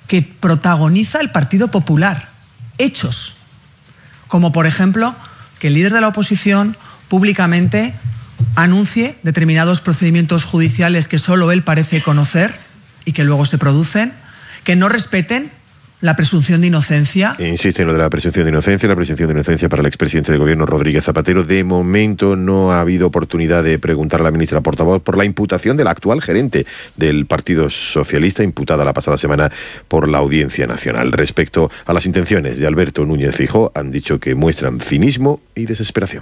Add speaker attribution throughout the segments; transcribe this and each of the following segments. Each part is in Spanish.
Speaker 1: que protagoniza el Partido Popular. Hechos. Como, por ejemplo, que el líder de la oposición públicamente anuncie determinados procedimientos judiciales que solo él parece conocer y que luego se producen, que no respeten la presunción de inocencia.
Speaker 2: Insiste en lo de la presunción de inocencia. La presunción de inocencia para el expresidente del Gobierno, Rodríguez Zapatero. De momento no ha habido oportunidad de preguntar a la ministra portavoz por la imputación de la actual gerente del Partido Socialista, imputada la pasada semana por la Audiencia Nacional. Respecto a las intenciones de Alberto Núñez Feijóo, han dicho que muestran cinismo y desesperación.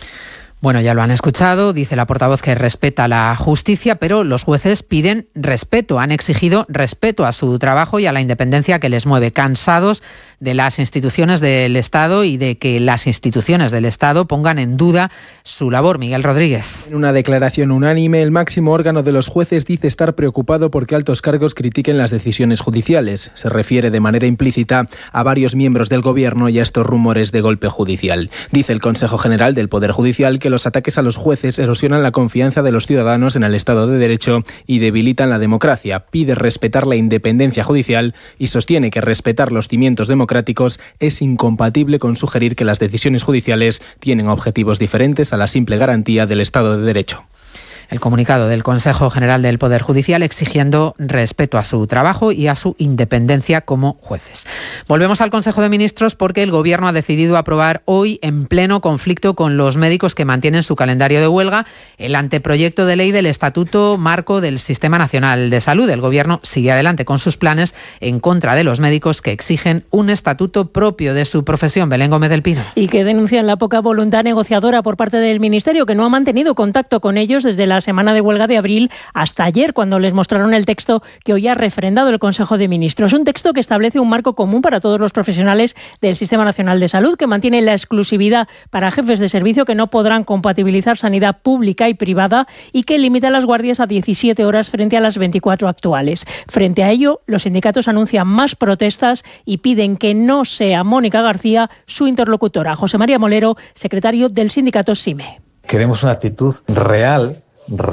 Speaker 3: Bueno, ya lo han escuchado, dice la portavoz que respeta la justicia, pero los jueces piden respeto, han exigido respeto a su trabajo y a la independencia que les mueve, cansados de las instituciones del Estado y de que las instituciones del Estado pongan en duda su labor. Miguel Rodríguez.
Speaker 4: En una declaración unánime, el máximo órgano de los jueces dice estar preocupado porque altos cargos critiquen las decisiones judiciales. Se refiere de manera implícita a varios miembros del Gobierno y a estos rumores de golpe judicial. Dice el Consejo General del Poder Judicial que los ataques a los jueces erosionan la confianza de los ciudadanos en el Estado de Derecho y debilitan la democracia. Pide respetar la independencia judicial y sostiene que respetar los cimientos democráticos es incompatible con sugerir que las decisiones judiciales tienen objetivos diferentes a la simple garantía del Estado de Derecho.
Speaker 3: El comunicado del Consejo General del Poder Judicial exigiendo respeto a su trabajo y a su independencia como jueces. Volvemos al Consejo de Ministros porque el Gobierno ha decidido aprobar hoy, en pleno conflicto con los médicos que mantienen su calendario de huelga, el anteproyecto de ley del Estatuto Marco del Sistema Nacional de Salud. El Gobierno sigue adelante con sus planes en contra de los médicos que exigen un estatuto propio de su profesión. Belén Gómez del Pino.
Speaker 5: Y que denuncian la poca voluntad negociadora por parte del Ministerio, que no ha mantenido contacto con ellos desde la semana de huelga de abril hasta ayer, cuando les mostraron el texto que hoy ha refrendado el Consejo de Ministros. Un texto que establece un marco común para todos los profesionales del Sistema Nacional de Salud, que mantiene la exclusividad para jefes de servicio que no podrán compatibilizar sanidad pública y privada y que limita las guardias a 17 horas frente a las 24 actuales. Frente a ello, los sindicatos anuncian más protestas y piden que no sea Mónica García su interlocutora. José María Molero, secretario del sindicato SIME.
Speaker 6: Queremos una actitud real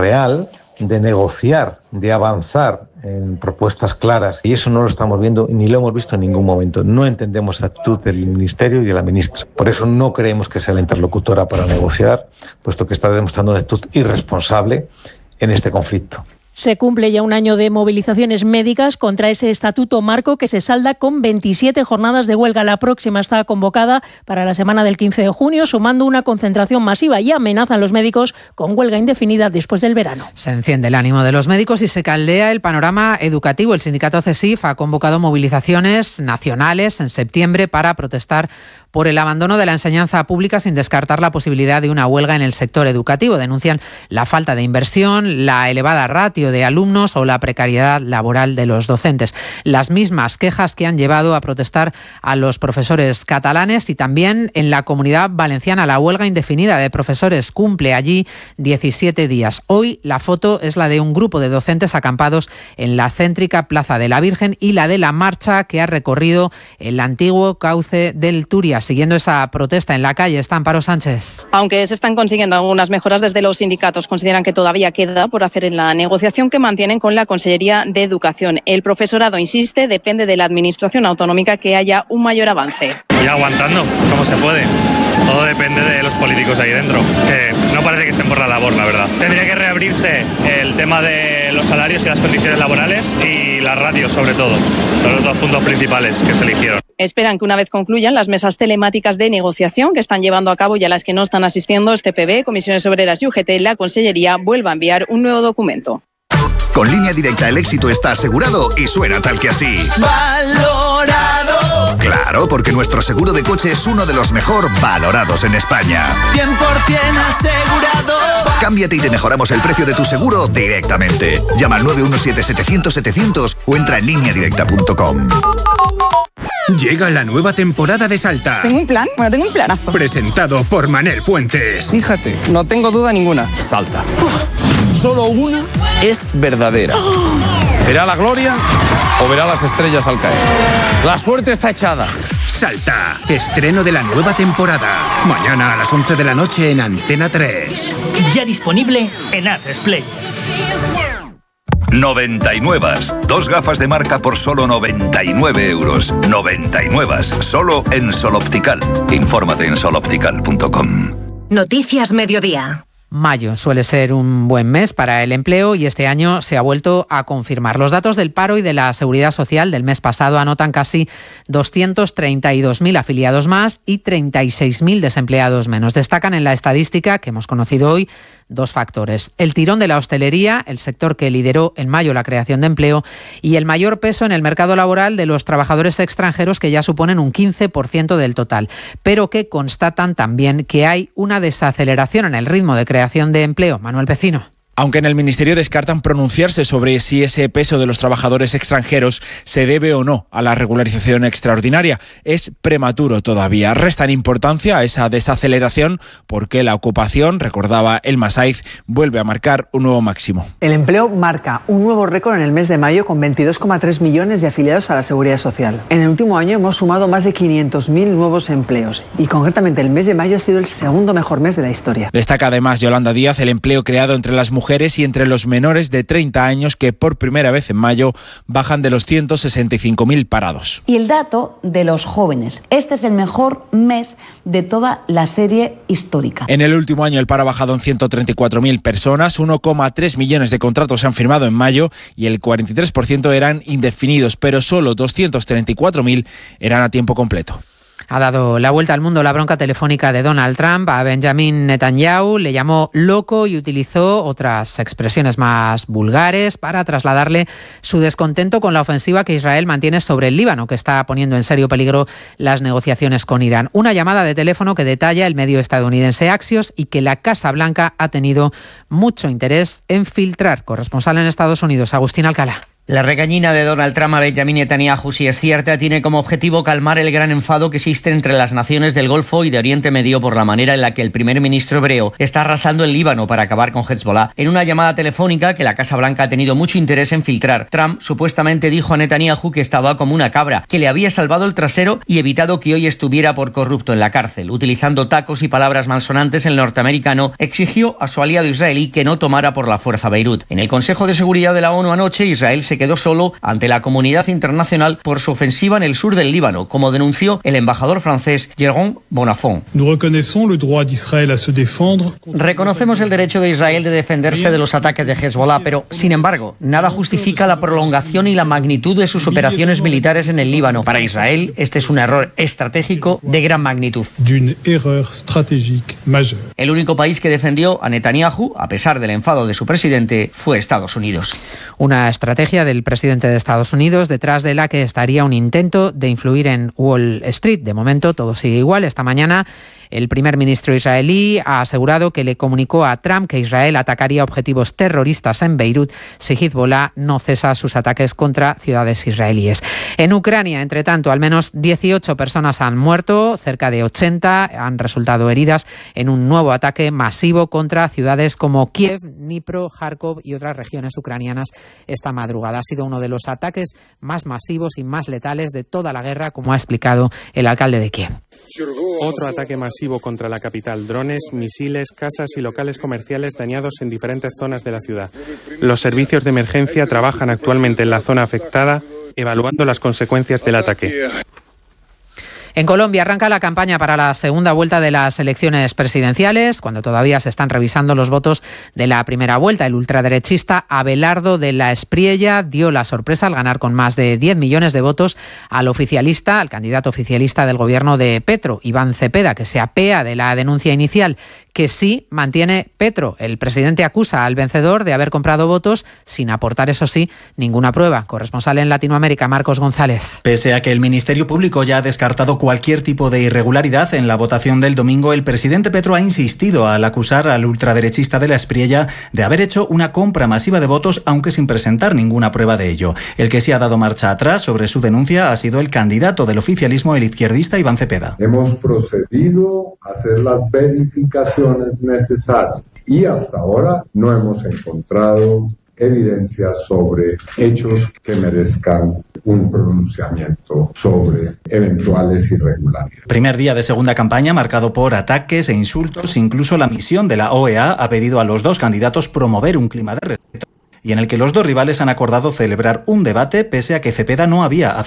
Speaker 6: de negociar, de avanzar en propuestas claras. Y eso no lo estamos viendo ni lo hemos visto en ningún momento. No entendemos la actitud del Ministerio y de la ministra. Por eso no creemos que sea la interlocutora para negociar, puesto que está demostrando una actitud irresponsable en este conflicto.
Speaker 5: Se cumple ya un año de movilizaciones médicas contra ese estatuto marco que se salda con 27 jornadas de huelga. La próxima está convocada para la semana del 15 de junio, sumando una concentración masiva y amenazan los médicos con huelga indefinida después del verano.
Speaker 3: Se enciende el ánimo de los médicos y se caldea el panorama educativo. El sindicato CESIF ha convocado movilizaciones nacionales en septiembre para protestar por el abandono de la enseñanza pública sin descartar la posibilidad de una huelga en el sector educativo. Denuncian la falta de inversión, la elevada ratio de alumnos o la precariedad laboral de los docentes. Las mismas quejas que han llevado a protestar a los profesores catalanes y también en la Comunidad Valenciana. La huelga indefinida de profesores cumple allí 17 días. Hoy la foto es la de un grupo de docentes acampados en la céntrica Plaza de la Virgen y la de la marcha que ha recorrido el antiguo cauce del Turia. Siguiendo esa protesta en la calle está Amparo Sánchez.
Speaker 7: Aunque se están consiguiendo algunas mejoras, desde los sindicatos consideran que todavía queda por hacer en la negociación que mantienen con la Consellería de Educación. El profesorado insiste, depende de la Administración autonómica que haya un mayor avance.
Speaker 8: Y aguantando, como se puede. Todo depende de los políticos ahí dentro, que no parece que estén por la labor, la verdad. Tendría que reabrirse el tema de los salarios y las condiciones laborales y las ratios, sobre todo. Son los dos puntos principales que se eligieron.
Speaker 7: Esperan que una vez concluyan las mesas telemáticas de negociación que están llevando a cabo y a las que no están asistiendo CPB, Comisiones Obreras y UGT, la Consellería vuelva a enviar un nuevo documento.
Speaker 9: Con Línea Directa el éxito está asegurado y suena tal que así. ¡Valorado! Claro, porque nuestro seguro de coche es uno de los mejor valorados en España.
Speaker 10: 100% asegurado.
Speaker 9: Cámbiate y te mejoramos el precio de tu seguro directamente. Llama al 917-700-700 o entra en lineadirecta.com.
Speaker 11: Llega la nueva temporada de Salta.
Speaker 12: ¿Tengo un plan? Bueno, tengo un planazo.
Speaker 11: Presentado por Manel Fuentes.
Speaker 13: Fíjate, no tengo duda ninguna. Salta. Solo una es verdadera. ¿Verá la gloria o verá las estrellas al caer? La suerte está echada.
Speaker 11: Salta, estreno de la nueva temporada. Mañana a las 11 de la noche en Antena 3.
Speaker 14: Ya disponible en A3 Player.
Speaker 12: 99. 2 gafas de marca por solo 99 euros. 99. Solo en Sol Optical. Infórmate en soloptical.com.
Speaker 14: Noticias Mediodía.
Speaker 3: Mayo suele ser un buen mes para el empleo y este año se ha vuelto a confirmar. Los datos del paro y de la Seguridad Social del mes pasado anotan casi 232.000 afiliados más y 36.000 desempleados menos. Destacan en la estadística que hemos conocido hoy 2 factores: el tirón de la hostelería, el sector que lideró en mayo la creación de empleo, y el mayor peso en el mercado laboral de los trabajadores extranjeros, que ya suponen un 15% del total, pero que constatan también que hay una desaceleración en el ritmo de creación de empleo. Manuel Pecino.
Speaker 15: Aunque en el Ministerio descartan pronunciarse sobre si ese peso de los trabajadores extranjeros se debe o no a la regularización extraordinaria, es prematuro todavía. Restan importancia a esa desaceleración porque la ocupación, recordaba Elma Saiz, vuelve a marcar un nuevo máximo.
Speaker 1: El empleo marca un nuevo récord en el mes de mayo con 22,3 millones de afiliados a la Seguridad Social. En el último año hemos sumado más de 500.000 nuevos empleos y concretamente el mes de mayo ha sido el segundo mejor mes de la historia.
Speaker 15: Destaca además Yolanda Díaz el empleo creado entre las mujeres y entre los menores de 30 años, que por primera vez en mayo bajan de los 165.000 parados.
Speaker 16: Y el dato de los jóvenes. Este es el mejor mes de toda la serie histórica.
Speaker 15: En el último año el paro ha bajado en 134.000 personas, 1,3 millones de contratos se han firmado en mayo y el 43% eran indefinidos, pero solo 234.000 eran a tiempo completo.
Speaker 3: Ha dado la vuelta al mundo la bronca telefónica de Donald Trump a Benjamin Netanyahu. Le llamó loco y utilizó otras expresiones más vulgares para trasladarle su descontento con la ofensiva que Israel mantiene sobre el Líbano, que está poniendo en serio peligro las negociaciones con Irán. Una llamada de teléfono que detalla el medio estadounidense Axios y que la Casa Blanca ha tenido mucho interés en filtrar. Corresponsal en Estados Unidos, Agustín Alcalá.
Speaker 17: La regañina de Donald Trump a Benjamin Netanyahu, si es cierta, tiene como objetivo calmar el gran enfado que existe entre las naciones del Golfo y de Oriente Medio por la manera en la que el primer ministro hebreo está arrasando el Líbano para acabar con Hezbollah. En una llamada telefónica que la Casa Blanca ha tenido mucho interés en filtrar, Trump supuestamente dijo a Netanyahu que estaba como una cabra, que le había salvado el trasero y evitado que hoy estuviera por corrupto en la cárcel. Utilizando tacos y palabras malsonantes, el norteamericano exigió a su aliado israelí que no tomara por la fuerza Beirut. En el Consejo de Seguridad de la ONU anoche, Israel se quedó solo ante la comunidad internacional por su ofensiva en el sur del Líbano, como denunció el embajador francés Jérôme Bonafont. Reconocemos el derecho de Israel de defenderse de los ataques de Hezbollah, pero, sin embargo, nada justifica la prolongación y la magnitud de sus operaciones militares en el Líbano. Para Israel, este es un error estratégico de gran magnitud. El único país que defendió a Netanyahu, a pesar del enfado de su presidente, fue Estados Unidos.
Speaker 3: Una estrategia del presidente de Estados Unidos, detrás de la que estaría un intento de influir en Wall Street. De momento todo sigue igual. Esta mañana el primer ministro israelí ha asegurado que le comunicó a Trump que Israel atacaría objetivos terroristas en Beirut si Hezbollah no cesa sus ataques contra ciudades israelíes. En Ucrania, entre tanto, al menos 18 personas han muerto, cerca de 80 han resultado heridas en un nuevo ataque masivo contra ciudades como Kiev, Dnipro, Kharkov y otras regiones ucranianas esta madrugada. Ha sido uno de los ataques más masivos y más letales de toda la guerra, como ha explicado el alcalde de Kiev.
Speaker 18: Otro ataque masivo contra la capital, drones, misiles, casas y locales comerciales dañados en diferentes zonas de la ciudad. Los servicios de emergencia trabajan actualmente en la zona afectada, evaluando las consecuencias del ataque.
Speaker 3: En Colombia arranca la campaña para la segunda vuelta de las elecciones presidenciales, cuando todavía se están revisando los votos de la primera vuelta. El ultraderechista Abelardo de la Espriella dio la sorpresa al ganar con más de 10 millones de votos al candidato oficialista del gobierno de Petro, Iván Cepeda, que se apea de la denuncia inicial que sí mantiene Petro. El presidente acusa al vencedor de haber comprado votos sin aportar, eso sí, ninguna prueba. Corresponsal en Latinoamérica, Marcos González.
Speaker 19: Pese a que el Ministerio Público ya ha descartado cualquier tipo de irregularidad en la votación del domingo, el presidente Petro ha insistido al acusar al ultraderechista de la Espriella de haber hecho una compra masiva de votos, aunque sin presentar ninguna prueba de ello. El que sí ha dado marcha atrás sobre su denuncia ha sido el candidato del oficialismo, el izquierdista Iván Cepeda.
Speaker 20: Hemos procedido a hacer las verificaciones necesarias y hasta ahora no hemos encontrado evidencias sobre hechos que merezcan un pronunciamiento sobre eventuales irregularidades.
Speaker 19: Primer día de segunda campaña marcado por ataques e insultos. Incluso la misión de la OEA ha pedido a los dos candidatos promover un clima de respeto y en el que los dos rivales han acordado celebrar un debate pese a que Cepeda no había